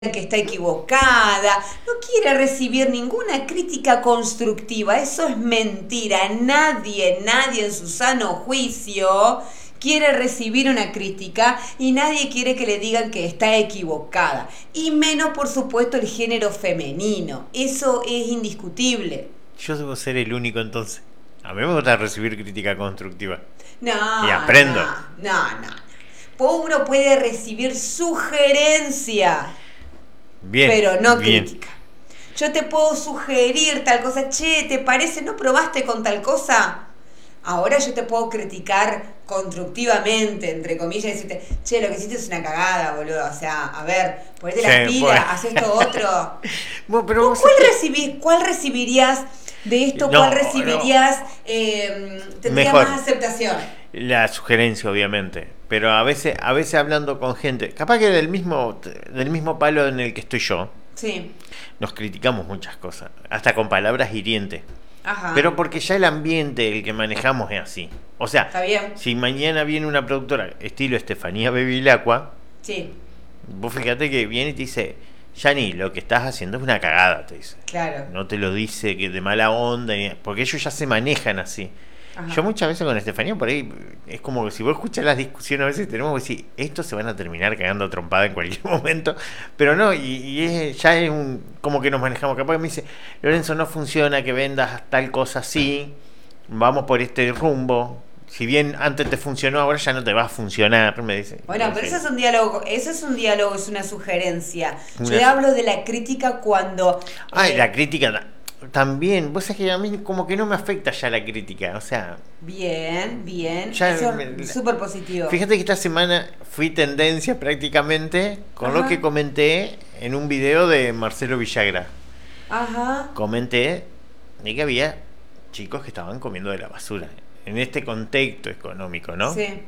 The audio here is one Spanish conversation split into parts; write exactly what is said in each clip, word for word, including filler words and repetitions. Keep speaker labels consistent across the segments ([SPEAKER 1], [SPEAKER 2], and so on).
[SPEAKER 1] que está equivocada, no quiere recibir ninguna crítica constructiva. Eso es mentira. Nadie, nadie en su sano juicio quiere recibir una crítica y nadie quiere que le digan que está equivocada. Y menos, por supuesto, el género femenino. Eso es indiscutible.
[SPEAKER 2] Yo debo ser el único entonces. A mí me gusta recibir crítica constructiva.
[SPEAKER 1] No,
[SPEAKER 2] y aprendo.
[SPEAKER 1] No, no, no. Uno puede recibir sugerencia.
[SPEAKER 2] Bien,
[SPEAKER 1] pero no
[SPEAKER 2] bien.
[SPEAKER 1] crítica. Yo te puedo sugerir tal cosa. Che, ¿te parece? ¿No probaste con tal cosa? Ahora yo te puedo criticar constructivamente, entre comillas, y decirte, che, lo que hiciste es una cagada, boludo. O sea, a ver, ponete
[SPEAKER 2] Sí,
[SPEAKER 1] las pilas,
[SPEAKER 2] bueno.
[SPEAKER 1] haz esto otro.
[SPEAKER 2] Bueno, pero
[SPEAKER 1] ¿Cuál,
[SPEAKER 2] vos
[SPEAKER 1] recibí, ¿Cuál recibirías de esto?
[SPEAKER 2] No,
[SPEAKER 1] ¿Cuál recibirías?
[SPEAKER 2] No.
[SPEAKER 1] Eh, tendría
[SPEAKER 2] Mejor.
[SPEAKER 1] más aceptación.
[SPEAKER 2] La sugerencia, obviamente. Pero a veces, a veces hablando con gente, capaz que del mismo, del mismo palo en el que estoy yo,
[SPEAKER 1] sí.
[SPEAKER 2] nos criticamos muchas cosas, hasta con palabras hirientes.
[SPEAKER 1] Ajá.
[SPEAKER 2] Pero porque ya el ambiente, el que manejamos es así. O sea,
[SPEAKER 1] Está bien.
[SPEAKER 2] si mañana viene una productora estilo Estefanía Bevilacqua,
[SPEAKER 1] sí.
[SPEAKER 2] vos fíjate que viene y te dice, Yani, lo que estás haciendo es una cagada, te dice.
[SPEAKER 1] Claro.
[SPEAKER 2] No te lo dice que de mala onda, porque ellos ya se manejan así.
[SPEAKER 1] Ajá.
[SPEAKER 2] Yo muchas veces con Estefanía por ahí es como que si vos escuchas las discusiones a veces tenemos que decir, estos se van a terminar cagando a trompada en cualquier momento, pero no, y, y es, ya es un, como que nos manejamos. Capaz que me dice, Lorenzo, no funciona que vendas tal cosa así, vamos por este rumbo, si bien antes te funcionó, ahora ya no te va a funcionar, me dice.
[SPEAKER 1] Bueno, pero eso es un diálogo, eso es un diálogo, es una sugerencia. Yo
[SPEAKER 2] Una...
[SPEAKER 1] hablo de la crítica cuando...
[SPEAKER 2] Ay,
[SPEAKER 1] eh,
[SPEAKER 2] la crítica... También, vos sabés que a mí como que no me afecta ya la crítica, o sea...
[SPEAKER 1] Bien, bien,
[SPEAKER 2] ya
[SPEAKER 1] eso
[SPEAKER 2] me,
[SPEAKER 1] es súper positivo.
[SPEAKER 2] Fíjate que esta semana fui tendencia prácticamente con Ajá. lo que comenté en un video de Marcelo Villagra.
[SPEAKER 1] Ajá.
[SPEAKER 2] Comenté de que había chicos que estaban comiendo de la basura, en este contexto económico, ¿no?
[SPEAKER 1] Sí.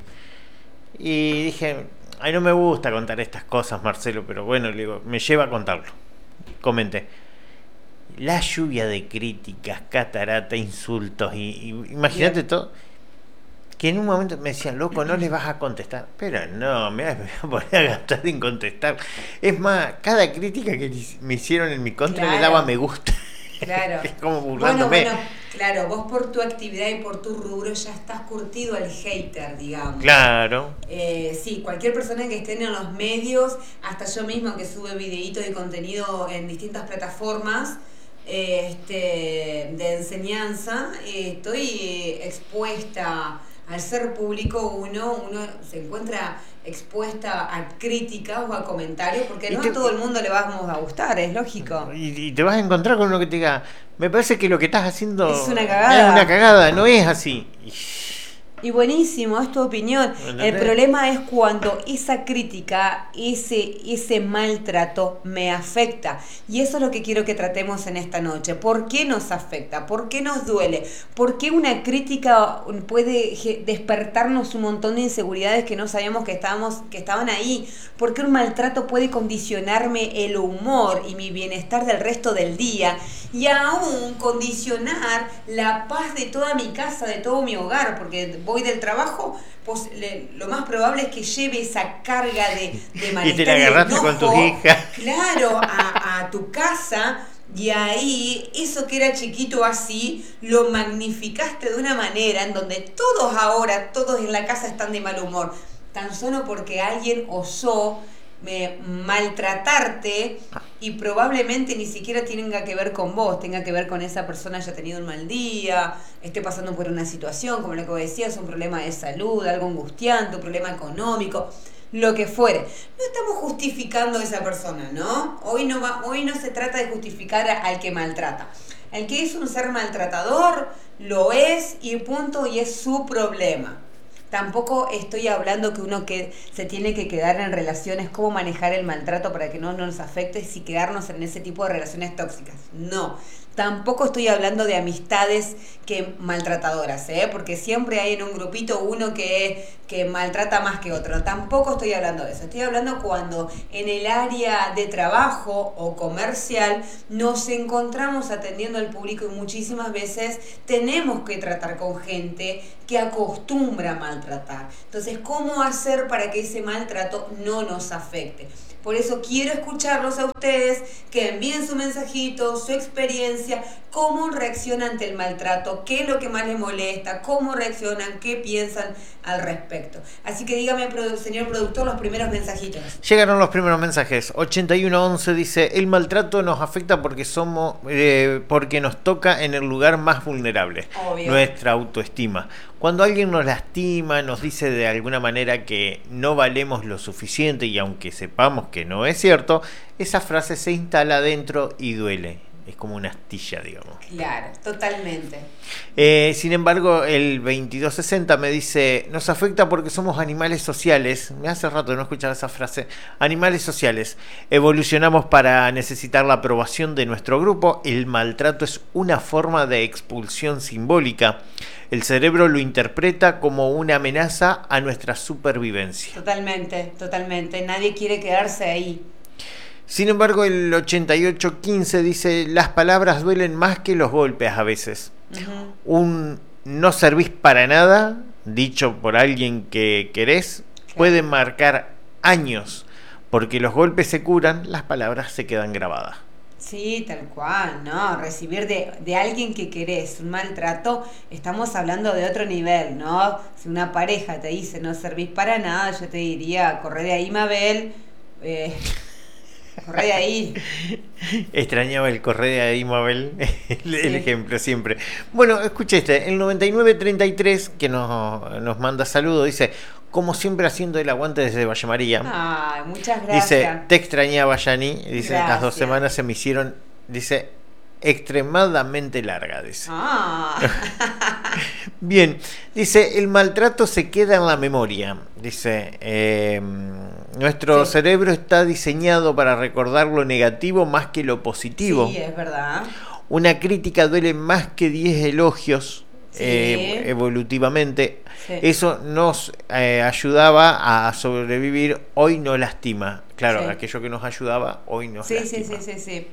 [SPEAKER 2] Y dije, ay, no me gusta contar estas cosas, Marcelo, pero bueno, le digo, me lleva a contarlo. Comenté. La lluvia de críticas, catarata, insultos, y, y imagínate todo, que en un momento me decían, loco, no les vas a contestar, pero no, me voy a poner a gastar en contestar. Es más, cada crítica que me hicieron en mi contra claro. le daba me gusta.
[SPEAKER 1] Claro.
[SPEAKER 2] Es como burlándome.
[SPEAKER 1] Bueno, bueno, claro, vos por tu actividad y por tu rubro ya estás curtido al hater, digamos.
[SPEAKER 2] Claro.
[SPEAKER 1] Eh, sí, cualquier persona que esté en los medios, hasta yo misma que sube videitos y contenido en distintas plataformas, Este, de enseñanza, eh, estoy expuesta al ser público, uno, uno se encuentra expuesta a críticas o a comentarios, porque no te, a todo el mundo le vamos a gustar, es lógico.
[SPEAKER 2] Y, y te vas a encontrar con uno que te diga, me parece que lo que estás haciendo
[SPEAKER 1] es una cagada,
[SPEAKER 2] es una cagada, no es así.
[SPEAKER 1] Y buenísimo, es tu opinión. El problema es cuando esa crítica, ese, ese maltrato me afecta. Y eso es lo que quiero que tratemos en esta noche. ¿Por qué nos afecta? ¿Por qué nos duele? ¿Por qué una crítica puede despertarnos un montón de inseguridades que no sabíamos que, estábamos, que estaban ahí? ¿Por qué un maltrato puede condicionarme el humor y mi bienestar del resto del día? Y aún condicionar la paz de toda mi casa, de todo mi hogar, porque voy del trabajo, pues le, lo más probable es que lleve esa carga de, de malestar.
[SPEAKER 2] Y te la agarraste con tus hijas.
[SPEAKER 1] Claro, a, a tu casa, y ahí eso que era chiquito así, lo magnificaste de una manera en donde todos ahora, todos en la casa están de mal humor, tan solo porque alguien osó Me, maltratarte y probablemente ni siquiera tenga que ver con vos, tenga que ver con esa persona haya tenido un mal día, esté pasando por una situación, como lo que vos decías, un problema de salud, algo angustiante, un problema económico, lo que fuere. No estamos justificando a esa persona, ¿no? Hoy no, va, hoy no se trata de justificar al que maltrata. El que es un ser maltratador, lo es y punto, y es su problema. Tampoco estoy hablando que uno que se tiene que quedar en relaciones, cómo manejar el maltrato para que no, no nos afecte, si quedarnos en ese tipo de relaciones tóxicas. No. Tampoco estoy hablando de amistades que maltratadoras, ¿eh? Porque siempre hay en un grupito uno que, que maltrata más que otro. Tampoco estoy hablando de eso. Estoy hablando cuando en el área de trabajo o comercial nos encontramos atendiendo al público y muchísimas veces tenemos que tratar con gente que acostumbra a maltratar. Entonces, ¿cómo hacer para que ese maltrato no nos afecte? Por eso quiero escucharlos a ustedes, que envíen su mensajito, su experiencia, cómo reaccionan ante el maltrato, qué es lo que más les molesta, cómo reaccionan, qué piensan al respecto. Así que dígame, señor productor, los primeros mensajitos.
[SPEAKER 2] Llegaron los primeros mensajes. ochenta y uno once dice: el maltrato nos afecta porque somos eh, porque nos toca en el lugar más vulnerable. Obvio. Nuestra autoestima. Cuando alguien nos lastima, nos dice de alguna manera que no valemos lo suficiente, y aunque sepamos que no es cierto, esa frase se instala adentro y duele. Es como una astilla, digamos.
[SPEAKER 1] Claro, totalmente.
[SPEAKER 2] Eh, sin embargo, el veintidós sesenta me dice: nos afecta porque somos animales sociales. Me hace rato de no escuchar esa frase. Animales sociales. Evolucionamos para necesitar la aprobación de nuestro grupo. El maltrato es una forma de expulsión simbólica. El cerebro lo interpreta como una amenaza a nuestra supervivencia.
[SPEAKER 1] Totalmente, totalmente. Nadie quiere quedarse ahí.
[SPEAKER 2] Sin embargo, el ochenta y ocho quince dice: las palabras duelen más que los golpes a veces. Uh-huh. Un no servís para nada, dicho por alguien que querés, claro, puede marcar años, porque los golpes se curan, las palabras se quedan grabadas.
[SPEAKER 1] Sí, tal cual, ¿no? Recibir de, de alguien que querés un maltrato, estamos hablando de otro nivel, ¿no? Si una pareja te dice no servís para nada, yo te diría, corre de ahí, Mabel, eh, corre de ahí.
[SPEAKER 2] Extrañaba el corre de ahí, Mabel, el, el sí. ejemplo siempre. Bueno, escuché este, el noventa y nueve treinta y tres, que nos, nos manda saludos, dice: como siempre haciendo el aguante desde Valle María.
[SPEAKER 1] Ay, muchas gracias.
[SPEAKER 2] Dice: te extrañaba, Yani. Dice:
[SPEAKER 1] gracias.
[SPEAKER 2] Las dos semanas se me hicieron, dice, extremadamente larga, dice.
[SPEAKER 1] Ah.
[SPEAKER 2] Bien, dice: el maltrato se queda en la memoria. Dice, eh, nuestro sí. cerebro está diseñado para recordar lo negativo más que lo positivo.
[SPEAKER 1] Sí, es verdad.
[SPEAKER 2] Una crítica duele más que diez elogios. Sí. Eh, evolutivamente, sí. Eso nos eh, ayudaba a sobrevivir, hoy no lastima. Claro, sí. aquello que nos ayudaba, hoy nos
[SPEAKER 1] sí,
[SPEAKER 2] lastima.
[SPEAKER 1] Sí, sí, sí, sí.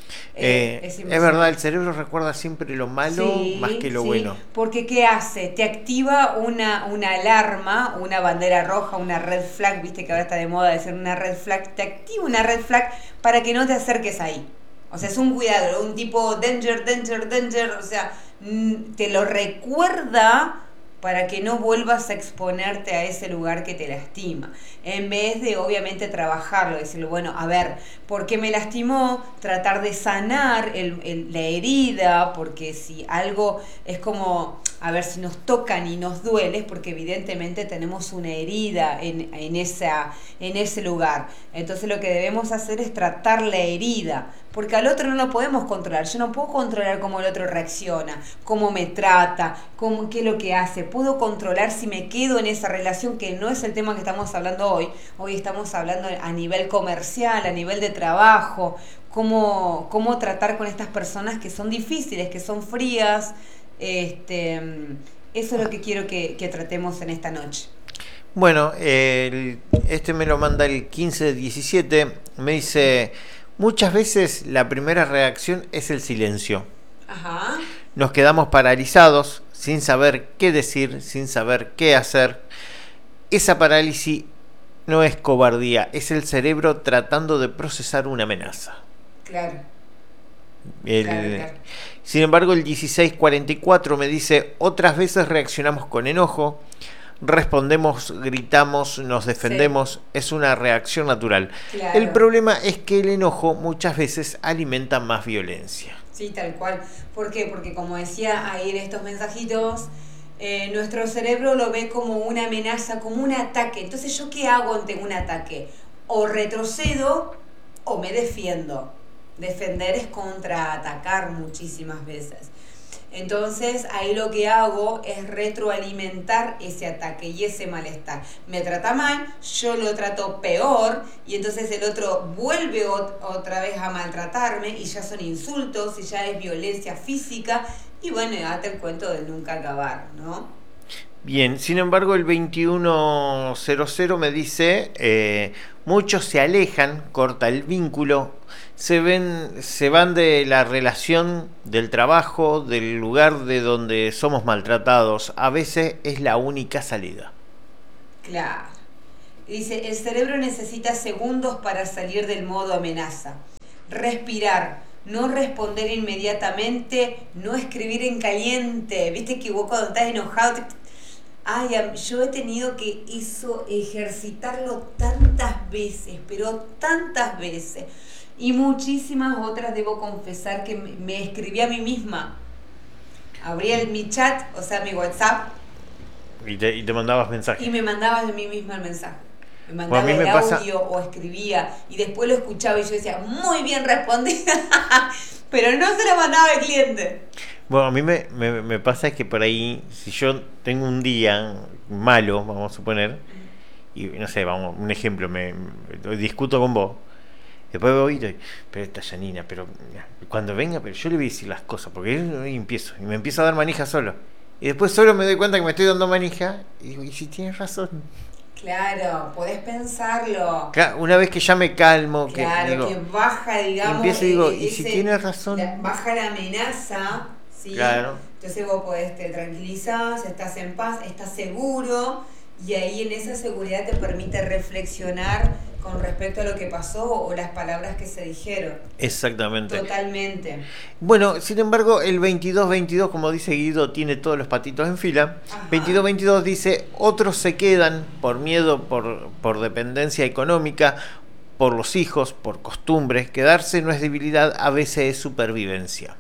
[SPEAKER 2] Eh, es, es verdad, el cerebro recuerda siempre lo malo, sí, más que lo sí. bueno.
[SPEAKER 1] Porque ¿qué hace? Te activa una, una alarma, una bandera roja, una red flag, viste que ahora está de moda decir una red flag, te activa una red flag para que no te acerques ahí. O sea, es un cuidado, un tipo danger, danger, danger, o sea, te lo recuerda para que no vuelvas a exponerte a ese lugar que te lastima. En vez de, obviamente, trabajarlo, decirlo, bueno, a ver, ¿por qué me lastimó? Tratar de sanar el, el, la herida, porque si algo es como, a ver, si nos tocan y nos duele, es porque evidentemente tenemos una herida en, en, esa, en ese lugar. Entonces lo que debemos hacer es tratar la herida, porque al otro no lo podemos controlar. Yo no puedo controlar cómo el otro reacciona, cómo me trata, cómo, qué es lo que hace. Puedo controlar si me quedo en esa relación, que no es el tema que estamos hablando hoy. Hoy estamos hablando a nivel comercial, a nivel de trabajo, cómo, cómo tratar con estas personas que son difíciles, que son frías. Este, eso es lo que quiero que, que tratemos en esta noche.
[SPEAKER 2] Bueno, el, este me lo manda el quince diecisiete, me dice: muchas veces la primera reacción es el silencio.
[SPEAKER 1] Ajá.
[SPEAKER 2] Nos quedamos paralizados, sin saber qué decir, sin saber qué hacer. Esa parálisis no es cobardía, es el cerebro tratando de procesar una amenaza.
[SPEAKER 1] Claro.
[SPEAKER 2] El,
[SPEAKER 1] claro, claro.
[SPEAKER 2] Sin embargo, el dieciséis cuarenta y cuatro me dice: otras veces reaccionamos con enojo, respondemos, gritamos, nos defendemos, sí. Es una reacción natural. Claro. El problema es que el enojo muchas veces alimenta más violencia.
[SPEAKER 1] Sí, tal cual. ¿Por qué? Porque como decía ahí en estos mensajitos, eh, nuestro cerebro lo ve como una amenaza, como un ataque. Entonces, ¿yo qué hago ante un ataque? O retrocedo o me defiendo. Defender es contraatacar muchísimas veces. Entonces, ahí lo que hago es retroalimentar ese ataque y ese malestar. Me trata mal, yo lo trato peor, y entonces el otro vuelve otra vez a maltratarme, y ya son insultos, y ya es violencia física, y bueno, date el cuento de nunca acabar, ¿no?
[SPEAKER 2] Bien, sin embargo, el veintiuno cero cero me dice: eh, muchos se alejan, corta el vínculo, se ven, se van de la relación, del trabajo, del lugar de donde somos maltratados. A veces es la única salida.
[SPEAKER 1] Claro. Dice, el cerebro necesita segundos para salir del modo amenaza. Respirar, no responder inmediatamente, no escribir en caliente. Viste que vos cuando estás enojado... Te... Ay, yo he tenido que eso, ejercitarlo tantas veces, pero tantas veces. Y muchísimas otras, debo confesar, que me escribí a mí misma. Abría el, mi chat, o sea, mi WhatsApp.
[SPEAKER 2] Y te, y te mandabas mensajes.
[SPEAKER 1] Y me mandaba de mí misma el mensaje. Me mandaba bueno, el me audio pasa... o escribía. Y después lo escuchaba y yo decía, muy bien respondida. Pero no se lo mandaba al cliente.
[SPEAKER 2] Bueno, a mí me, me, me pasa que por ahí, si yo tengo un día malo, vamos a suponer, y no sé, vamos, un ejemplo, me, me discuto con vos, después voy y doy, pero esta Janina, pero cuando venga, pero yo le voy a decir las cosas, porque yo empiezo, y me empiezo a dar manija solo. Y después solo me doy cuenta que me estoy dando manija, y digo, ¿y si tienes razón?
[SPEAKER 1] Claro, podés pensarlo.
[SPEAKER 2] Claro, una vez que ya me calmo,
[SPEAKER 1] claro,
[SPEAKER 2] que, digo,
[SPEAKER 1] que baja, digamos,
[SPEAKER 2] empiezo y digo, ¿y
[SPEAKER 1] ese,
[SPEAKER 2] si tienes razón?
[SPEAKER 1] La, baja la amenaza, ¿sí?
[SPEAKER 2] Claro.
[SPEAKER 1] Entonces vos podés, te tranquilizás, estás en paz, estás seguro, y ahí en esa seguridad te permite reflexionar con respecto a lo que pasó o las palabras que se dijeron.
[SPEAKER 2] Exactamente.
[SPEAKER 1] Totalmente.
[SPEAKER 2] Bueno, sin embargo, el veintidós veintidós, como dice Guido, tiene todos los patitos en fila. Ajá. veintidós veintidós dice, otros se quedan por miedo, por, por dependencia económica, por los hijos, por costumbres. Quedarse no es debilidad, a veces es supervivencia.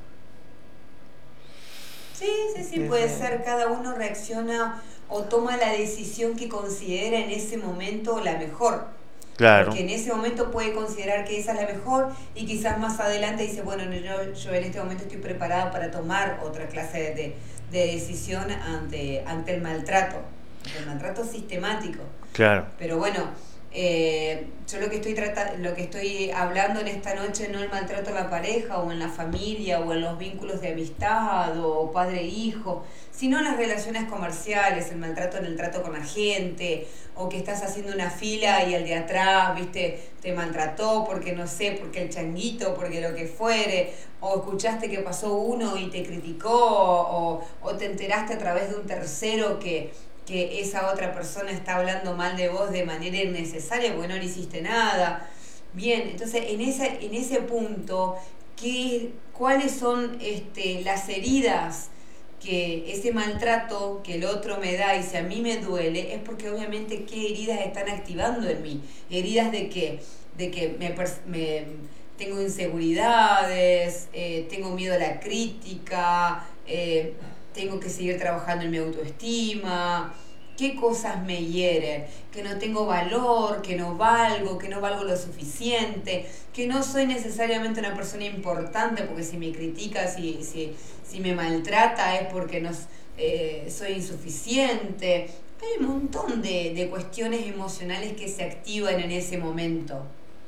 [SPEAKER 1] Sí, sí, sí, puede ser. Cada uno reacciona o toma la decisión que considera en ese momento la mejor.
[SPEAKER 2] Claro.
[SPEAKER 1] Porque en ese momento puede considerar que esa es la mejor y quizás más adelante dice, bueno, yo, yo en este momento estoy preparada para tomar otra clase de, de decisión ante, ante el maltrato, el maltrato sistemático.
[SPEAKER 2] Claro.
[SPEAKER 1] Pero bueno, eh, yo lo que estoy trata, lo que estoy hablando en esta noche no el maltrato en la pareja o en la familia o en los vínculos de amistad o padre-hijo, sino en las relaciones comerciales, el maltrato en el trato con la gente, o que estás haciendo una fila y el de atrás, viste, te maltrató porque no sé, porque el changuito, porque lo que fuere, o escuchaste que pasó uno y te criticó, o, o te enteraste a través de un tercero que, que esa otra persona está hablando mal de vos de manera innecesaria porque no le hiciste nada. Bien, entonces en ese, en ese punto, ¿qué, cuáles son este, las heridas que ese maltrato que el otro me da y si a mí me duele, es porque obviamente qué heridas están activando en mí? Heridas de que, de que me, me tengo inseguridades, eh, tengo miedo a la crítica, eh, tengo que seguir trabajando en mi autoestima. ¿Qué cosas me hieren? Que no tengo valor, que no valgo, que no valgo lo suficiente, que no soy necesariamente una persona importante, porque si me critica, si, si, si me maltrata es porque no, eh, soy insuficiente. Hay un montón de, de cuestiones emocionales que se activan en ese momento.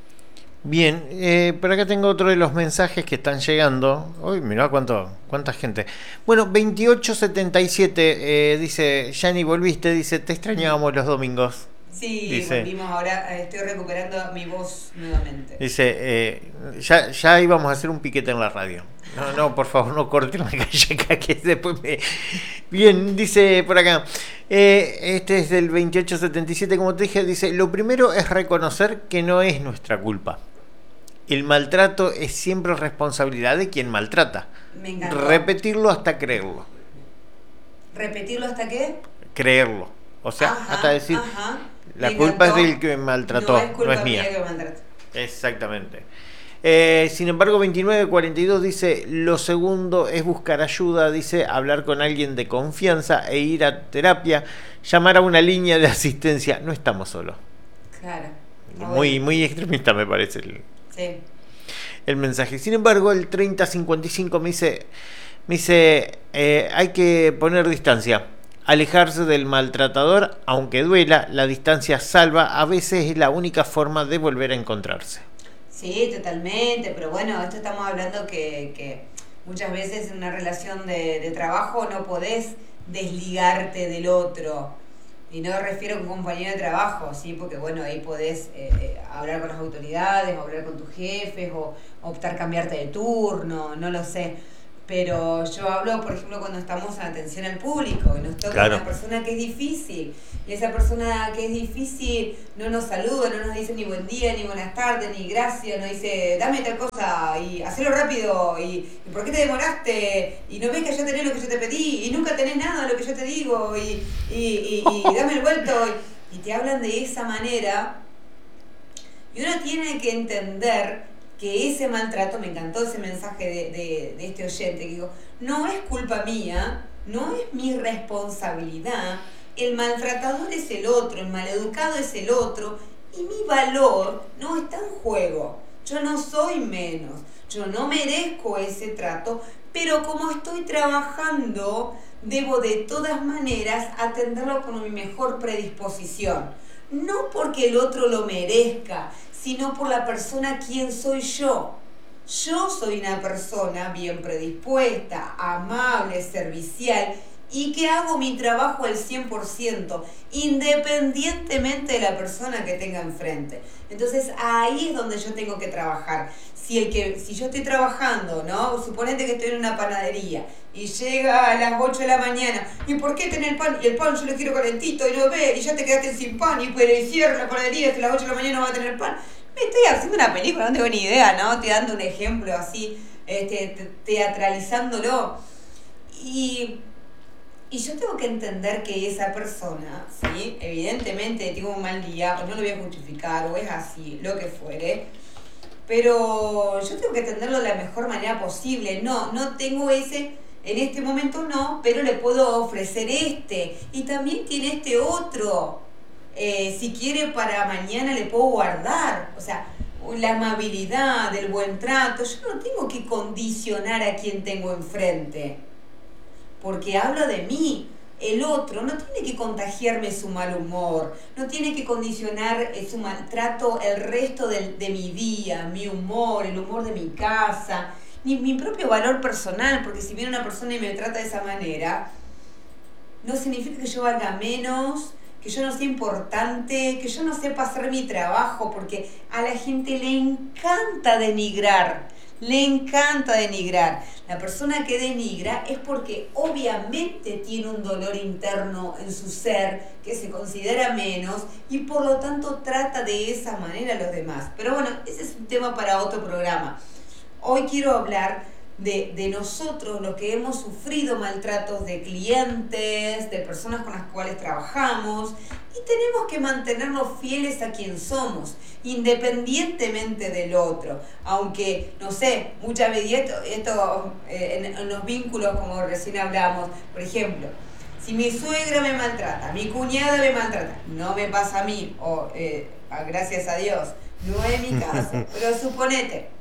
[SPEAKER 2] Bien, eh, por acá tengo otro de los mensajes que están llegando. Uy, mirá cuánto, cuánta gente. Bueno, veintiocho setenta y siete, eh, dice, Yanni, volviste, dice, te extrañábamos los domingos.
[SPEAKER 1] Sí,
[SPEAKER 2] dice,
[SPEAKER 1] volvimos, ahora estoy recuperando mi voz nuevamente.
[SPEAKER 2] Dice, eh, ya, ya íbamos a hacer un piquete en la radio. No, no, por favor, no corten la calle acá, que después me... Bien, dice por acá, eh, este es del veintiocho setenta y siete, como te dije, dice, lo primero es reconocer que no es nuestra culpa. El maltrato es siempre responsabilidad de quien maltrata.
[SPEAKER 1] Me encantó.
[SPEAKER 2] Repetirlo hasta creerlo.
[SPEAKER 1] ¿Repetirlo hasta qué?
[SPEAKER 2] Creerlo. O sea,
[SPEAKER 1] ajá,
[SPEAKER 2] hasta decir,
[SPEAKER 1] ajá.
[SPEAKER 2] la
[SPEAKER 1] Me
[SPEAKER 2] culpa
[SPEAKER 1] encantó.
[SPEAKER 2] es del que maltrató,
[SPEAKER 1] no es, culpa
[SPEAKER 2] no es mía.
[SPEAKER 1] mía que maltrato.
[SPEAKER 2] Exactamente. Eh, sin embargo, veintinueve cuarenta y dos dice, lo segundo es buscar ayuda, dice, hablar con alguien de confianza e ir a terapia, llamar a una línea de asistencia. No estamos solos.
[SPEAKER 1] Claro.
[SPEAKER 2] Muy, bueno. muy extremista me parece el,
[SPEAKER 1] sí.
[SPEAKER 2] el mensaje. Sin embargo, el treinta cincuenta y cinco me dice, me dice eh, hay que poner distancia. Alejarse del maltratador, aunque duela, la distancia salva, a veces es la única forma de volver a encontrarse.
[SPEAKER 1] Sí, totalmente, pero bueno, esto estamos hablando que, que muchas veces en una relación de, de trabajo no podés desligarte del otro. Y no me refiero a un compañero de trabajo, ¿sí? Porque bueno, ahí podés eh, eh, hablar con las autoridades, o hablar con tus jefes, o optar cambiarte de turno, no lo sé. Pero yo hablo, por ejemplo, cuando estamos en atención al público y nos toca
[SPEAKER 2] Claro.
[SPEAKER 1] una persona que es difícil, y esa persona que es difícil no nos saluda, no nos dice ni buen día, ni buenas tardes, ni gracias, nos dice dame tal cosa y hacelo rápido, y, y ¿por qué te demoraste? Y no ves que ya tenés lo que yo te pedí, y nunca tenés nada de lo que yo te digo, y, y, y, y dame el vuelto, y, y te hablan de esa manera, y uno tiene que entender que ese maltrato, me encantó ese mensaje de, de, de este oyente, que digo, no es culpa mía, no es mi responsabilidad, el maltratador es el otro, el maleducado es el otro, y mi valor no está en juego, yo no soy menos, yo no merezco ese trato, pero como estoy trabajando, debo de todas maneras atenderlo con mi mejor predisposición, no porque el otro lo merezca, sino por la persona quien soy yo. Yo soy una persona bien predispuesta, amable, servicial y que hago mi trabajo al cien por ciento, independientemente de la persona que tenga enfrente. Entonces ahí es donde yo tengo que trabajar. Si, el que, si yo estoy trabajando, ¿no? Suponete que estoy en una panadería y llega a las ocho de la mañana, ¿y por qué tener pan? Y el pan yo lo quiero calentito y no ve, y ya te quedaste sin pan, y pues cierra la panadería, hasta las ocho de la mañana no va a tener pan. Me estoy haciendo una película, no tengo ni idea, ¿no? Estoy dando un ejemplo así, este, teatralizándolo. Y, y yo tengo que entender que esa persona, ¿sí? Evidentemente tengo un mal día, o no lo voy a justificar, o es así, lo que fuere. Pero yo tengo que entenderlo de la mejor manera posible. No, no tengo ese, en este momento no, pero le puedo ofrecer este. Y también tiene este otro. Eh, si quiere para mañana le puedo guardar. O sea, la amabilidad, el buen trato. Yo no tengo que condicionar a quien tengo enfrente. Porque hablo de mí. El otro no tiene que contagiarme su mal humor, no tiene que condicionar su maltrato el resto de, de mi día, mi humor, el humor de mi casa, ni mi propio valor personal, porque si viene una persona y me trata de esa manera, no significa que yo valga menos, que yo no sea importante, que yo no sepa hacer mi trabajo, porque a la gente le encanta denigrar. Le encanta denigrar. La persona que denigra es porque obviamente tiene un dolor interno en su ser que se considera menos y por lo tanto trata de esa manera a los demás. Pero bueno, ese es un tema para otro programa. Hoy quiero hablar de, de nosotros, los que hemos sufrido maltratos de clientes, de personas con las cuales trabajamos, y tenemos que mantenernos fieles a quien somos, independientemente del otro. Aunque, no sé, muchas veces esto, esto eh, en, en los vínculos, como recién hablamos, por ejemplo, si mi suegra me maltrata, mi cuñada me maltrata, no me pasa a mí, o eh, gracias a Dios, no es mi caso, pero suponete,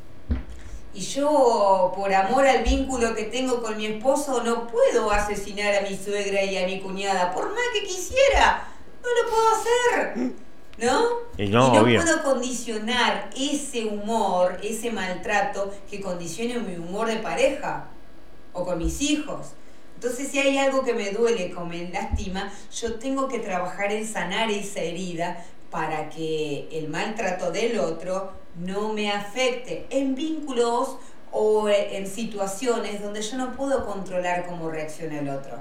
[SPEAKER 1] y yo, por amor al vínculo que tengo con mi esposo, no puedo asesinar a mi suegra y a mi cuñada, por más que quisiera, no lo puedo hacer, ¿no?
[SPEAKER 2] Y no,
[SPEAKER 1] y no
[SPEAKER 2] obvio.
[SPEAKER 1] puedo condicionar ese humor, ese maltrato, que condicione mi humor de pareja, o con mis hijos. Entonces, si hay algo que me duele, que me lastima, yo tengo que trabajar en sanar esa herida para que el maltrato del otro no me afecte en vínculos o en situaciones donde yo no puedo controlar cómo reacciona el otro.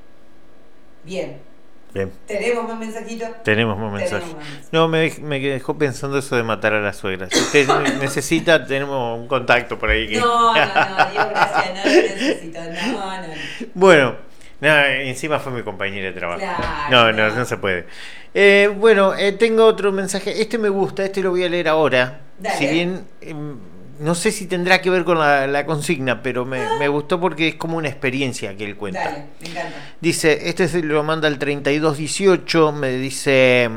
[SPEAKER 1] Bien.
[SPEAKER 2] Bien.
[SPEAKER 1] ¿Tenemos más mensajitos?
[SPEAKER 2] Tenemos más mensajes.
[SPEAKER 1] Tenemos más mensajes.
[SPEAKER 2] No, me, dej- me dejó pensando eso de matar a la suegra. Si usted necesita, tenemos un contacto por ahí. Que...
[SPEAKER 1] No, no, no, Dios gracias, no lo necesito. No, no.
[SPEAKER 2] Bueno, nada, encima fue mi compañera de trabajo.
[SPEAKER 1] Claro,
[SPEAKER 2] no, no,
[SPEAKER 1] no.
[SPEAKER 2] no se puede. Eh, bueno, eh, tengo otro mensaje. Este me gusta, este lo voy a leer ahora.
[SPEAKER 1] Dale.
[SPEAKER 2] Si bien eh, no sé si tendrá que ver con la, la consigna, pero me, me gustó porque es como una experiencia que él cuenta.
[SPEAKER 1] Dale, me encanta.
[SPEAKER 2] Dice, este se lo manda al treinta y dos dieciocho, me dice,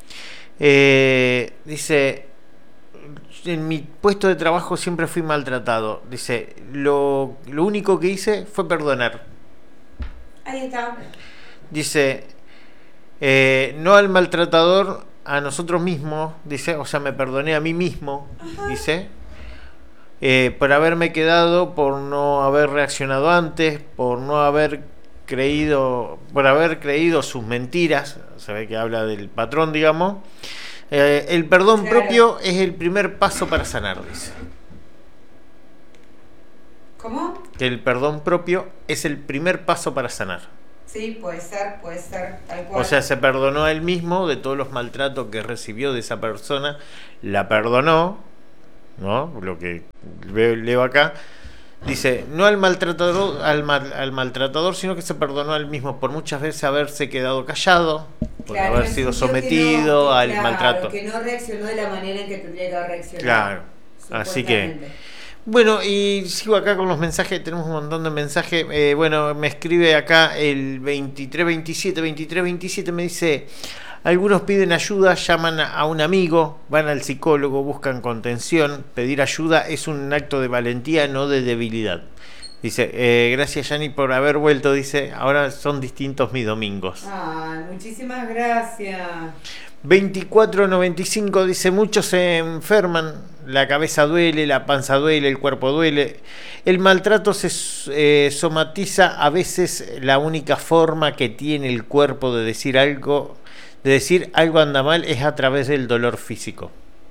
[SPEAKER 2] eh, dice, en mi puesto de trabajo siempre fui maltratado. Dice, lo, lo único que hice fue perdonar.
[SPEAKER 1] Ahí está.
[SPEAKER 2] Dice, eh, no al maltratador, a nosotros mismos, dice, o sea, me perdoné a mí mismo,
[SPEAKER 1] Ajá.
[SPEAKER 2] dice, eh, por haberme quedado, por no haber reaccionado antes, por no haber creído, por haber creído sus mentiras, se ve que habla del patrón, digamos. Eh, el perdón
[SPEAKER 1] Claro.
[SPEAKER 2] propio es el primer paso para sanar, dice.
[SPEAKER 1] ¿Cómo?
[SPEAKER 2] Que el perdón propio es el primer paso para sanar.
[SPEAKER 1] Sí, puede ser, puede ser, tal cual.
[SPEAKER 2] O sea, se perdonó a él mismo de todos los maltratos que recibió de esa persona, la perdonó, ¿no? Lo que veo, leo acá, dice, no al maltratador, al, mal, al maltratador, sino que se perdonó a él mismo por muchas veces haberse quedado callado, por
[SPEAKER 1] claro,
[SPEAKER 2] haber sido sometido
[SPEAKER 1] no, que,
[SPEAKER 2] al
[SPEAKER 1] claro,
[SPEAKER 2] maltrato.
[SPEAKER 1] Que no reaccionó de la manera en que tendría que haber reaccionado.
[SPEAKER 2] Claro, así que... Bueno, y sigo acá con los mensajes, tenemos un montón de mensajes. Eh, bueno, me escribe acá el veintitrés veintisiete, veintitrés veintisiete, me dice, algunos piden ayuda, llaman a un amigo, van al psicólogo, buscan contención. Pedir ayuda es un acto de valentía, no de debilidad. Dice, eh, gracias Yanni por haber vuelto, dice, ahora son distintos mis domingos.
[SPEAKER 1] Ah, muchísimas gracias.
[SPEAKER 2] veinticuatro noventa y cinco dice, muchos se enferman, la cabeza duele, la panza duele, el cuerpo duele. El maltrato se eh, somatiza, a veces la única forma que tiene el cuerpo de decir algo, de decir algo anda mal es a través del dolor físico.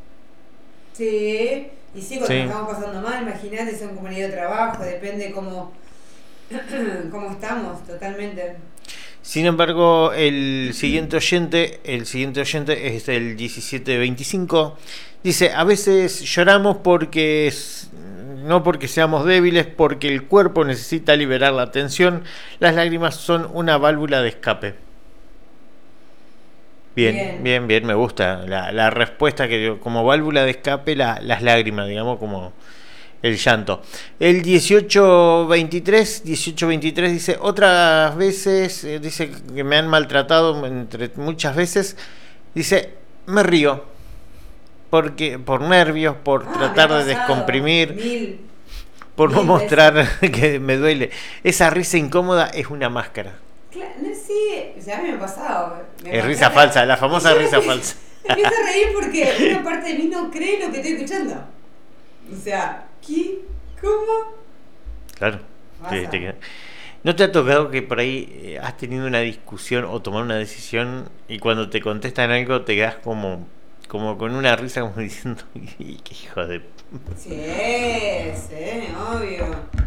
[SPEAKER 1] Sí, y sí, cuando
[SPEAKER 2] sí.
[SPEAKER 1] estamos pasando mal, imagínate, son compañeros de trabajo, depende cómo, cómo estamos, totalmente.
[SPEAKER 2] Sin embargo, el siguiente oyente, el siguiente oyente es el diecisiete veinticinco, dice, a veces lloramos porque no porque seamos débiles, porque el cuerpo necesita liberar la tensión, las lágrimas son una válvula de escape. Bien, bien, bien, bien, me gusta la, la respuesta que dio, como válvula de escape la, las lágrimas, digamos, como... el llanto. El dieciocho veintitrés dice, otras veces, eh, dice que me han maltratado entre muchas veces, dice, me río, porque por nervios, por ah, tratar de descomprimir, mil, por mil no mostrar veces. Que me duele. Esa risa incómoda es una máscara.
[SPEAKER 1] Claro, no, sí, o sea, a mí me ha pasado. Me
[SPEAKER 2] es risa falsa, la famosa risa falsa.
[SPEAKER 1] Empiezo a reír porque una parte de mí no cree lo que estoy escuchando. O sea, ¿qué? ¿Cómo?
[SPEAKER 2] Claro. Te, te, ¿no te ha tocado que por ahí has tenido una discusión o tomar una decisión y cuando te contestan algo te quedas como, como con una risa como diciendo, qué hijo de...
[SPEAKER 1] Sí, sí, obvio.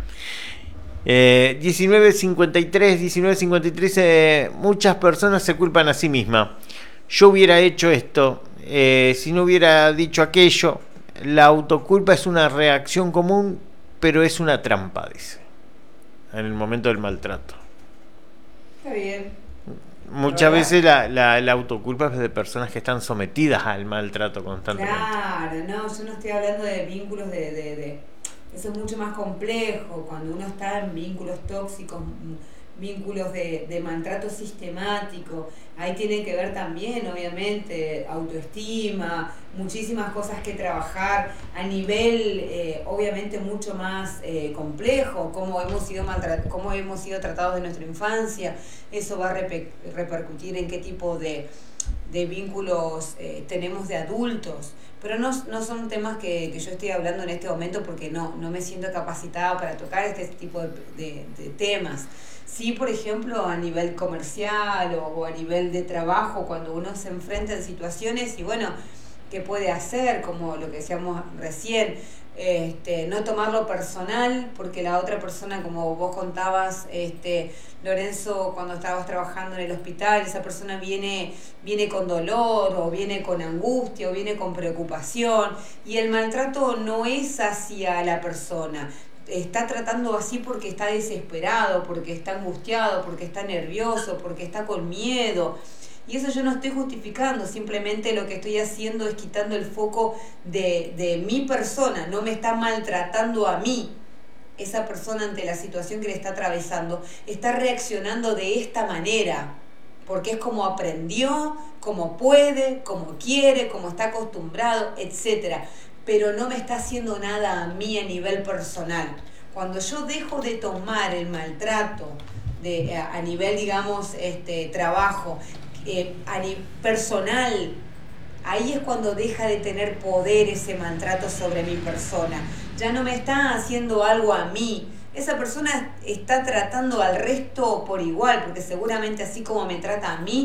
[SPEAKER 2] Eh, diecinueve cincuenta y tres eh, muchas personas se culpan a sí mismas. Yo hubiera hecho esto, eh, si no hubiera dicho aquello. La autoculpa es una reacción común, pero es una trampa, dice, en el momento del maltrato.
[SPEAKER 1] Está bien.
[SPEAKER 2] Muchas ¿verdad? veces la, la, la autoculpa es de personas que están sometidas al maltrato constantemente.
[SPEAKER 1] Claro, no, yo no estoy hablando de vínculos de... de, de... Eso es mucho más complejo, cuando uno está en vínculos tóxicos, vínculos de, de maltrato sistemático, ahí tiene que ver también, obviamente, autoestima, muchísimas cosas que trabajar a nivel, eh, obviamente, mucho más eh, complejo, cómo hemos sido maltrat- cómo hemos sido tratados de nuestra infancia, eso va a reper- repercutir en qué tipo de, de vínculos eh, tenemos de adultos. Pero no, no son temas que, que yo estoy hablando en este momento porque no, no me siento capacitada para tocar este tipo de, de, de temas. Sí, por ejemplo, a nivel comercial o, o a nivel de trabajo, cuando uno se enfrenta en situaciones y bueno, ¿qué puede hacer? Como lo que decíamos recién, este, no tomarlo personal, porque la otra persona, como vos contabas, este, Lorenzo, cuando estabas trabajando en el hospital, esa persona viene, viene con dolor o viene con angustia o viene con preocupación y el maltrato no es hacia la persona. Está tratando así porque está desesperado, porque está angustiado, porque está nervioso, porque está con miedo. Y eso yo no estoy justificando, simplemente lo que estoy haciendo es quitando el foco de, de mi persona, no me está maltratando a mí. Esa persona ante la situación que le está atravesando está reaccionando de esta manera, porque es como aprendió, como puede, como quiere, como está acostumbrado, etcétera. Pero no me está haciendo nada a mí a nivel personal. Cuando yo dejo de tomar el maltrato de, a, a nivel, digamos, este, trabajo, eh, a nivel personal, ahí es cuando deja de tener poder ese maltrato sobre mi persona. Ya no me está haciendo algo a mí. Esa persona está tratando al resto por igual, porque seguramente así como me trata a mí,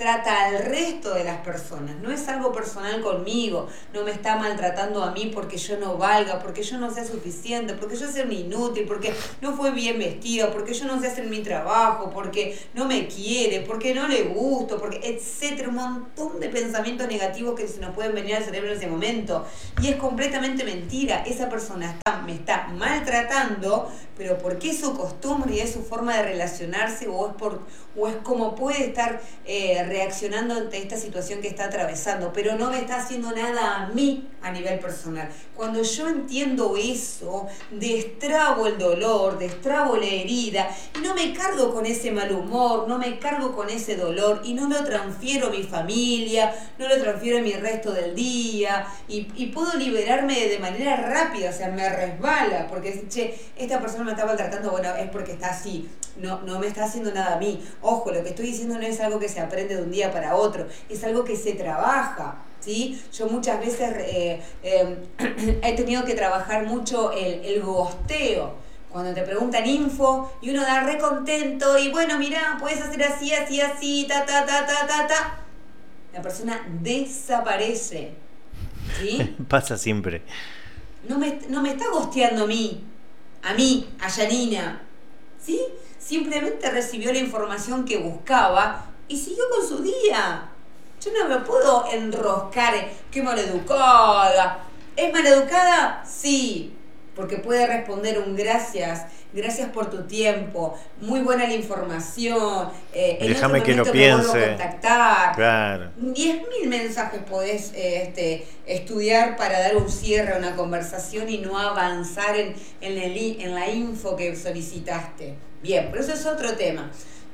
[SPEAKER 1] trata al resto de las personas, no es algo personal conmigo, no me está maltratando a mí porque yo no valga, porque yo no sea suficiente, porque yo sea un inútil, porque no fue bien vestido, porque yo no sé hacer mi trabajo, porque no me quiere, porque no le gusto, porque etcétera, un montón de pensamientos negativos que se nos pueden venir al cerebro en ese momento, y es completamente mentira. Esa persona está, me está maltratando, pero porque es su costumbre y es su forma de relacionarse, o es por o es como puede estar eh, reaccionando ante esta situación que está atravesando, pero no me está haciendo nada a mí a nivel personal. Cuando yo entiendo eso, destrabo el dolor, destrabo la herida, y no me cargo con ese mal humor, no me cargo con ese dolor, y no lo transfiero a mi familia, no lo transfiero a mi resto del día, y, y puedo liberarme de manera rápida, o sea, me resbala, porque che, esta persona me está maltratando, bueno, es porque está así, no, no me está haciendo nada a mí. Ojo, lo que estoy diciendo no es algo que se aprende de un día para otro, es algo que se trabaja, ¿sí? Yo muchas veces eh, eh, he tenido que trabajar mucho el, el gosteo. Cuando te preguntan info y uno da re contento y bueno, mirá, puedes hacer así, así, así, ta, ta, ta, ta, ta, ta. La persona desaparece, ¿sí?
[SPEAKER 2] Pasa siempre.
[SPEAKER 1] No me, no me está gosteando a mí, a mí, a Yanina, ¿sí? Simplemente recibió la información que buscaba y siguió con su día. Yo no me puedo enroscar, qué maleducada. ¿Es maleducada? Sí, porque puede responder un gracias, gracias por tu tiempo, muy buena la información, eh, en
[SPEAKER 2] déjame
[SPEAKER 1] otro
[SPEAKER 2] que lo
[SPEAKER 1] momento me vuelvo a
[SPEAKER 2] piense.
[SPEAKER 1] contactar.
[SPEAKER 2] Claro.
[SPEAKER 1] diez mil mensajes podés eh, este, estudiar para dar un cierre a una conversación y no avanzar en, en, el, en la info que solicitaste. Bien, pero eso es otro tema.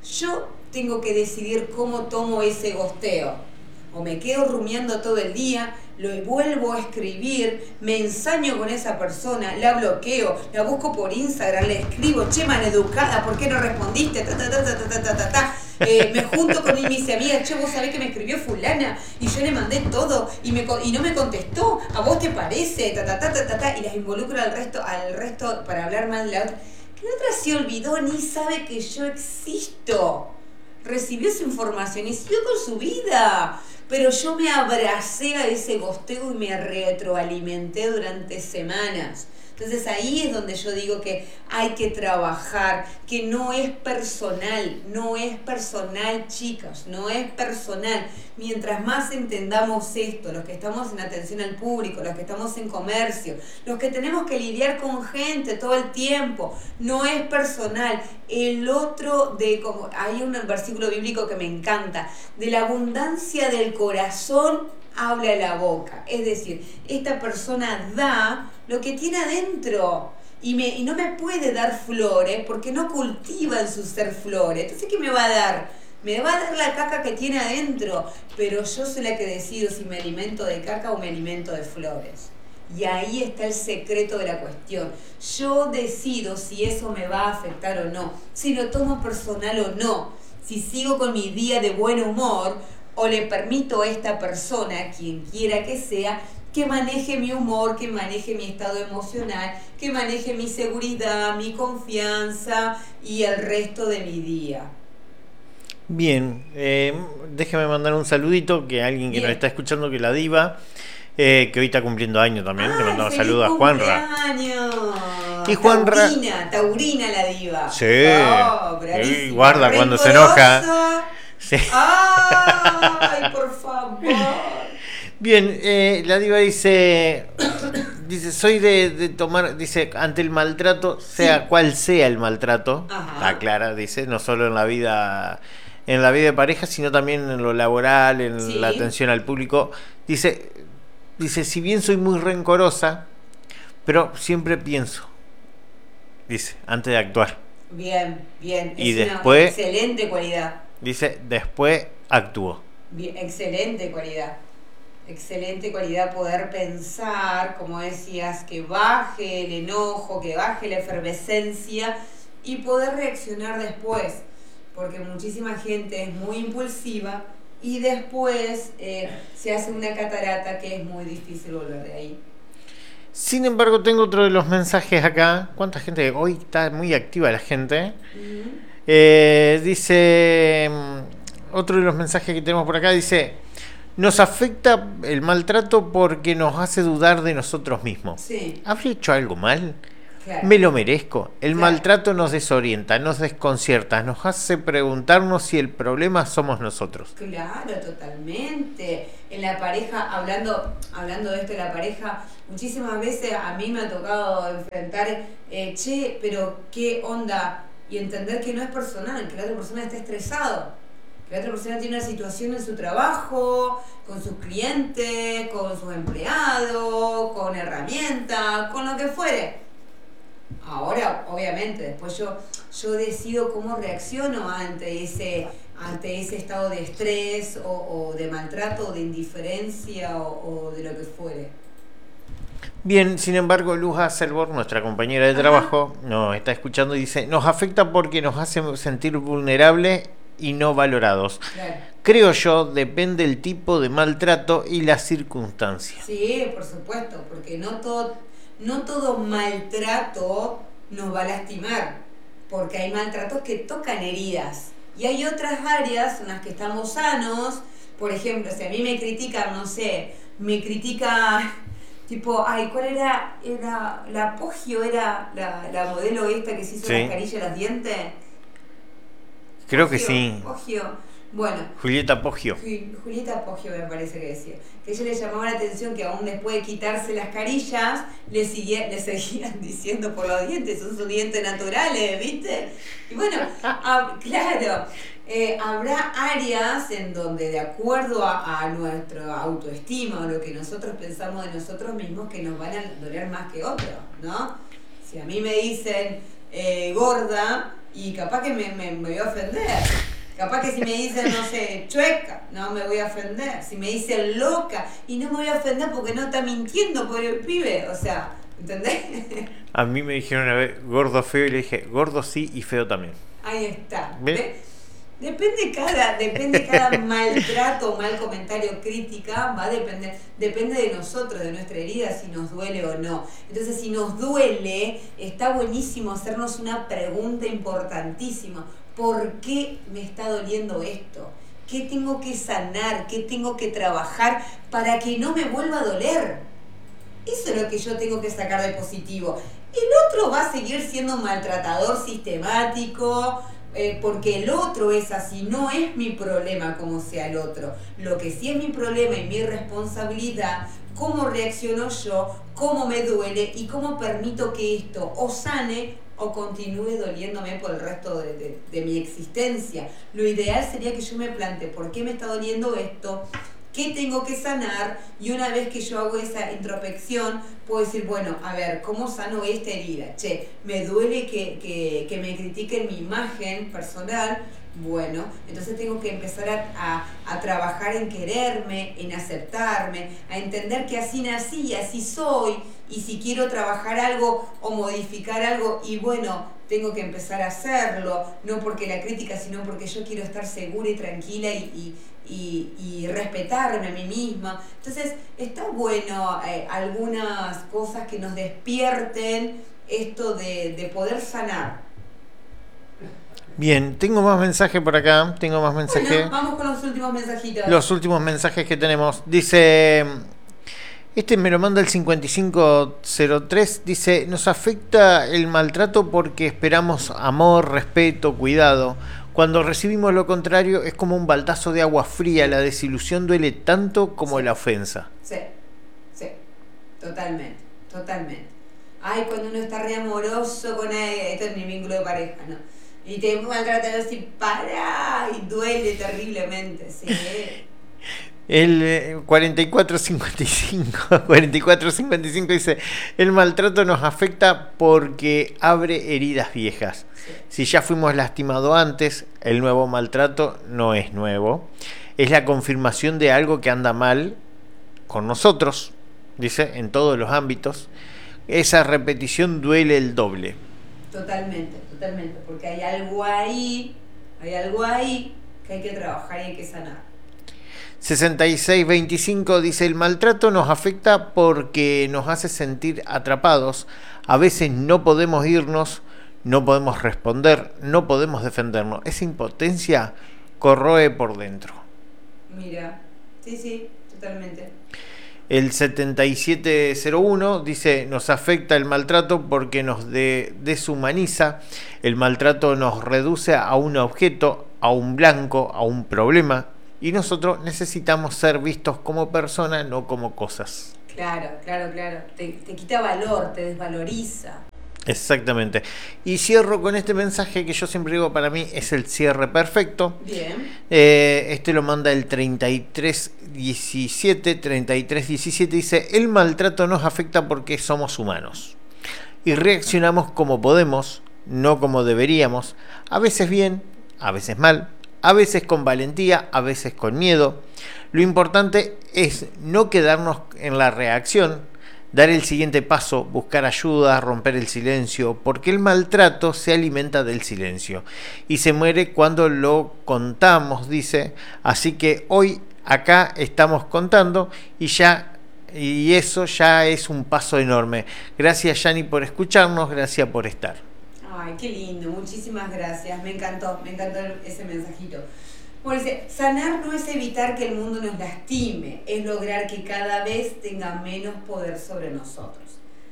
[SPEAKER 1] Yo tengo que decidir cómo tomo ese gosteo. O me quedo rumiando todo el día, lo vuelvo a escribir, me ensaño con esa persona, la bloqueo, la busco por Instagram, le escribo, che, maleducada, ¿por qué no respondiste? Ta, ta, ta, ta, ta, ta, ta, ta. Eh, me junto con mis amigas, che, vos sabés que me escribió fulana y yo le mandé todo y, me, y no me contestó, ¿a vos te parece? Ta, ta, ta, ta, ta, ta, y las involucro al resto, al resto para hablar mal de la otra. Que la otra se olvidó, ni sabe que yo existo. Recibió su información y siguió con su vida. Pero yo me abracé a ese gosteo y me retroalimenté durante semanas. Entonces ahí es donde yo digo que hay que trabajar, que no es personal, no es personal, chicas, no es personal. Mientras más entendamos esto, los que estamos en atención al público, los que estamos en comercio, los que tenemos que lidiar con gente todo el tiempo, no es personal. El otro, de como hay un versículo bíblico que me encanta, de la abundancia del corazón habla la boca. Es decir, esta persona da lo que tiene adentro y, me, y no me puede dar flores porque no cultiva en su ser flores. Entonces, ¿qué me va a dar? Me va a dar la caca que tiene adentro, pero yo soy la que decido si me alimento de caca o me alimento de flores. Y ahí está el secreto de la cuestión. Yo decido si eso me va a afectar o no, si lo tomo personal o no, si sigo con mi día de buen humor o le permito a esta persona, quien quiera que sea, que maneje mi humor, que maneje mi estado emocional, que maneje mi seguridad, mi confianza y el resto de mi día.
[SPEAKER 2] Bien, eh, déjame mandar un saludito que alguien que
[SPEAKER 1] Bien.
[SPEAKER 2] nos está escuchando, que la diva, eh, que hoy está cumpliendo años también, le mandamos saludos a Juanra.
[SPEAKER 1] Y
[SPEAKER 2] Y Juanra...
[SPEAKER 1] Taurina, taurina la diva.
[SPEAKER 2] Sí,
[SPEAKER 1] Oh,
[SPEAKER 2] sí, guarda cuando se enoja. Sí.
[SPEAKER 1] Ay, por favor.
[SPEAKER 2] Bien, eh, la diva dice, dice, soy de, de tomar, dice, ante el maltrato, sea
[SPEAKER 1] Sí.
[SPEAKER 2] cual sea el maltrato,
[SPEAKER 1] Ajá.
[SPEAKER 2] aclara, dice, no solo en la vida, en la vida de pareja, sino también en lo laboral, en
[SPEAKER 1] Sí.
[SPEAKER 2] la atención al público. Dice, dice, si bien soy muy rencorosa, pero siempre pienso, dice, antes de actuar.
[SPEAKER 1] Bien, bien.
[SPEAKER 2] Y
[SPEAKER 1] es
[SPEAKER 2] después-
[SPEAKER 1] una excelente cualidad.
[SPEAKER 2] Dice, después actúo.
[SPEAKER 1] Bien, excelente cualidad. Excelente cualidad poder pensar, como decías, que baje el enojo, que baje la efervescencia y poder reaccionar después. Porque muchísima gente es muy impulsiva y después eh, se hace una catarata que es muy difícil volver de ahí.
[SPEAKER 2] Sin embargo, tengo otro de los mensajes acá. ¿Cuánta gente? Hoy está muy activa la gente.
[SPEAKER 1] Uh-huh.
[SPEAKER 2] Eh, dice, otro de los mensajes que tenemos por acá dice: nos afecta el maltrato porque nos hace dudar de nosotros mismos.
[SPEAKER 1] Sí.
[SPEAKER 2] ¿Habré hecho algo mal?
[SPEAKER 1] Claro.
[SPEAKER 2] ¿Me lo merezco? El
[SPEAKER 1] Claro.
[SPEAKER 2] maltrato nos desorienta, nos desconcierta, nos hace preguntarnos si el problema somos nosotros.
[SPEAKER 1] Claro, totalmente. En la pareja, hablando, hablando de esto de la pareja, muchísimas veces a mí me ha tocado enfrentar, eh, che, pero qué onda, y entender que no es personal, que la otra persona está estresado, que la otra persona tiene una situación en su trabajo, con sus clientes, con sus empleados, con herramientas, con lo que fuere. Ahora, obviamente, después yo, yo decido cómo reacciono ante ese, ante ese estado de estrés o, o de maltrato o de indiferencia o, o de lo que fuere.
[SPEAKER 2] Bien, sin embargo, Luz Hasselborg, nuestra compañera de
[SPEAKER 1] Ajá.
[SPEAKER 2] trabajo, nos está escuchando y dice: nos afecta porque nos hace sentir vulnerables y no valorados.
[SPEAKER 1] Claro.
[SPEAKER 2] Creo yo, depende del tipo de maltrato y las circunstancias.
[SPEAKER 1] Sí, por supuesto, porque no todo, no todo maltrato nos va a lastimar, porque hay maltratos que tocan heridas y hay otras áreas en las que estamos sanos. Por ejemplo, si a mí me critican, no sé, me critica tipo, ay, ¿cuál era? Era la Poggio, era la, la modelo esta que se hizo
[SPEAKER 2] Sí.
[SPEAKER 1] las carillas de los dientes.
[SPEAKER 2] Creo que
[SPEAKER 1] Poggio,
[SPEAKER 2] sí.
[SPEAKER 1] Poggio. Bueno,
[SPEAKER 2] Julieta Poggio.
[SPEAKER 1] Ju- Julieta Poggio me parece que decía, que a ella le llamaba la atención que aún después de quitarse las carillas, le, sigue, le seguían diciendo por los dientes, son sus dientes naturales, ¿viste? Y bueno, a, claro, eh, habrá áreas en donde de acuerdo a, a nuestra autoestima o lo que nosotros pensamos de nosotros mismos que nos van a doler más que otros, ¿no? Si a mí me dicen eh, gorda, y capaz que me, me, me voy a ofender. Capaz que si me dicen, no sé, chueca, no me voy a ofender. Si me dicen loca, y no me voy a ofender porque no está mintiendo por el pibe. O sea, ¿entendés?
[SPEAKER 2] A mí me dijeron una vez gordo feo y le dije gordo sí y feo también.
[SPEAKER 1] Ahí está.
[SPEAKER 2] ¿Ve?
[SPEAKER 1] De- depende cada, depende cada maltrato, mal comentario, crítica, va a depender, depende de nosotros, de nuestra herida, si nos duele o no. Entonces, si nos duele, está buenísimo hacernos una pregunta importantísima. ¿Por qué me está doliendo esto? ¿Qué tengo que sanar? ¿Qué tengo que trabajar para que no me vuelva a doler? Eso es lo que yo tengo que sacar de positivo. El otro va a seguir siendo un maltratador sistemático, eh, porque el otro es así, no es mi problema como sea el otro. Lo que sí es mi problema y mi responsabilidad, cómo reacciono yo, cómo me duele y cómo permito que esto o sane o continúe doliéndome por el resto de, de, de mi existencia. Lo ideal sería que yo me plantee por qué me está doliendo esto, qué tengo que sanar, y una vez que yo hago esa introspección, puedo decir, bueno, a ver, ¿cómo sano esta herida? Che, me duele que, que, que me critiquen mi imagen personal. Bueno, entonces tengo que empezar a, a, a trabajar en quererme, en aceptarme, a entender que así nací y así soy, y si quiero trabajar algo o modificar algo, y bueno, tengo que empezar a hacerlo, no porque la crítica, sino porque yo quiero estar segura y tranquila y, y, y, y respetarme a mí misma. Entonces, está bueno eh, algunas cosas que nos despierten esto de, de poder sanar.
[SPEAKER 2] Bien, tengo más mensajes por acá, tengo más mensajes.
[SPEAKER 1] Bueno, vamos con los últimos mensajitos.
[SPEAKER 2] Los últimos mensajes que tenemos. Dice, este me lo manda el cincuenta y cinco cero tres, dice, nos afecta el maltrato porque esperamos amor, respeto, cuidado. Cuando recibimos lo contrario es como un baldazo de agua fría, la desilusión duele tanto como
[SPEAKER 1] Sí.
[SPEAKER 2] la ofensa.
[SPEAKER 1] Sí, sí, totalmente, totalmente. Ay, cuando uno está re amoroso con alguien, esto es mi vínculo de pareja, ¿no? Y te maltratan así, para, y duele terriblemente, sí.
[SPEAKER 2] El eh, cuarenta y cuatro cincuenta y cinco cuarenta y cuatro cincuenta y cinco dice, el maltrato nos afecta porque abre heridas viejas.
[SPEAKER 1] Sí.
[SPEAKER 2] Si ya fuimos lastimados antes, el nuevo maltrato no es nuevo. Es la confirmación de algo que anda mal con nosotros, dice, en todos los ámbitos. Esa repetición duele el doble.
[SPEAKER 1] Totalmente, totalmente, porque hay algo ahí, hay algo ahí que hay que trabajar y hay que sanar.
[SPEAKER 2] sesenta y seis veinticinco dice, el maltrato nos afecta porque nos hace sentir atrapados. A veces no podemos irnos, no podemos responder, no podemos defendernos. Esa impotencia corroe por dentro.
[SPEAKER 1] Mira, sí, sí, totalmente.
[SPEAKER 2] El setenta y siete cero uno dice, nos afecta el maltrato porque nos de, deshumaniza, el maltrato nos reduce a un objeto, a un blanco, a un problema, y nosotros necesitamos ser vistos como personas, no como cosas.
[SPEAKER 1] Claro, claro, claro, te, te quita valor, te desvaloriza.
[SPEAKER 2] Exactamente. Y cierro con este mensaje que yo siempre digo, para mí es el cierre perfecto.
[SPEAKER 1] Bien.
[SPEAKER 2] Eh, este lo manda el treinta y tres diecisiete, treinta y tres diecisiete, dice, el maltrato nos afecta porque somos humanos y reaccionamos como podemos, no como deberíamos, a veces bien, a veces mal, a veces con valentía, a veces con miedo. Lo importante es no quedarnos en la reacción, dar el siguiente paso, buscar ayuda, romper el silencio, porque el maltrato se alimenta del silencio y se muere cuando lo contamos, dice. Así que hoy acá estamos contando y ya, y eso ya es un paso enorme. Gracias, Yani, por escucharnos, gracias por estar.
[SPEAKER 1] Ay, qué lindo, muchísimas gracias, me encantó, me encantó ese mensajito. Bueno, dice, sanar no es evitar que el mundo nos lastime, es lograr que cada vez tenga menos poder sobre nosotros.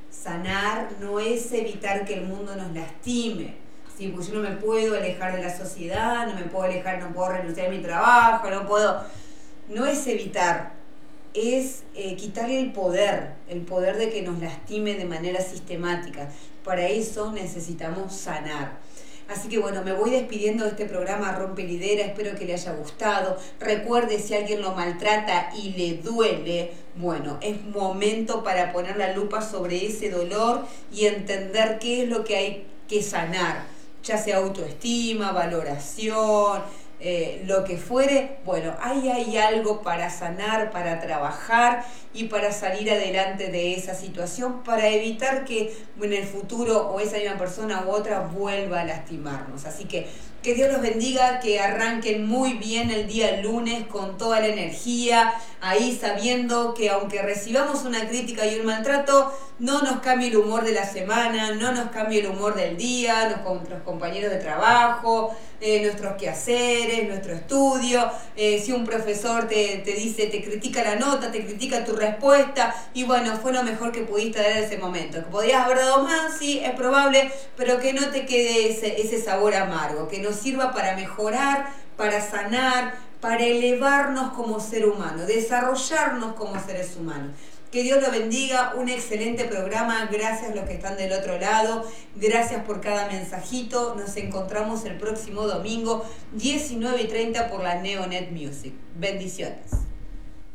[SPEAKER 1] Sanar no es evitar que el mundo nos lastime. Sí, pues yo no me puedo alejar de la sociedad, no me puedo alejar, no puedo renunciar a mi trabajo, no puedo... No es evitar, es eh, quitarle el poder, el poder de que nos lastime de manera sistemática. Para eso necesitamos sanar. Así que bueno, me voy despidiendo de este programa Rompe Lidera, espero que le haya gustado. Recuerde, si alguien lo maltrata y le duele, bueno, es momento para poner la lupa sobre ese dolor y entender qué es lo que hay que sanar, ya sea autoestima, valoración, eh, lo que fuere. Bueno, ahí hay algo para sanar, para trabajar y para salir adelante de esa situación, para evitar que en el futuro o esa misma persona u otra vuelva a lastimarnos. Así que que Dios los bendiga, que arranquen muy bien el día lunes con toda la energía, ahí sabiendo que aunque recibamos una crítica y un maltrato, no nos cambie el humor de la semana, no nos cambie el humor del día, nuestros compañeros de trabajo, eh, nuestros quehaceres, nuestro estudio. Eh, si un profesor te, te dice, te critica la nota, te critica tu respuesta, y bueno, fue lo mejor que pudiste dar en ese momento. Que podías haber dado más, sí, es probable, pero que no te quede ese, ese sabor amargo, que nos sirva para mejorar, para sanar, para elevarnos como ser humano, desarrollarnos como seres humanos. Que Dios lo bendiga, un excelente programa, gracias a los que están del otro lado, gracias por cada mensajito, nos encontramos el próximo domingo, diecinueve y treinta por la Neonet Music. Bendiciones.